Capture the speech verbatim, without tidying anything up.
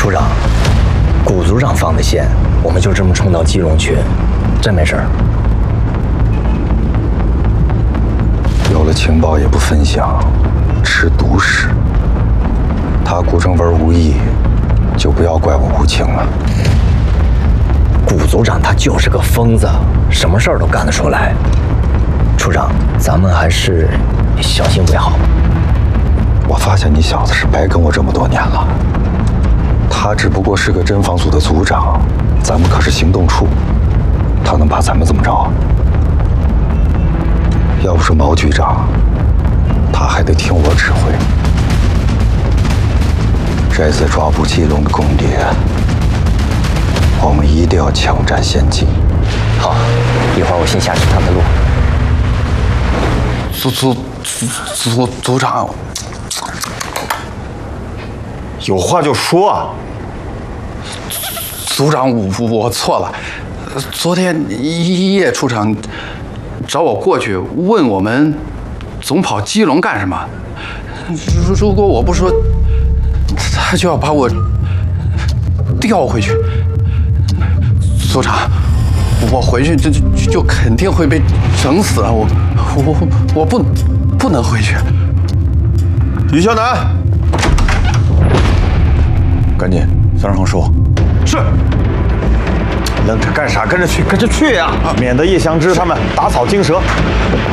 处长，谷组长放的线，我们就这么冲到基隆去，真没事儿。 有了情报也不分享，吃独食。他谷正文无意，就不要怪我无情了。 谷组长他就是个疯子，什么事儿都干得出来。处长，咱们还是小心为好。 我发现你小子是白跟我这么多年了。他只不过是个侦防组的组长，咱们可是行动处，他能把咱们怎么着啊？要不是毛局长，他还得听我指挥。这次抓捕基隆的共谍，我们一定要抢占先机。 好，一会儿我先下去探探路。 组组组组组长， 有话就说啊！ 组长，我我错了。昨天叶处长找我过去问我们总跑基隆干什么？如如果我不说，他就要把我调回去。组长，我回去就就就肯定会被整死啊！我我我不不能回去。 于小南，赶紧三声说。是。愣着干啥？跟着去，跟着去呀！免得叶祥之他们打草惊蛇。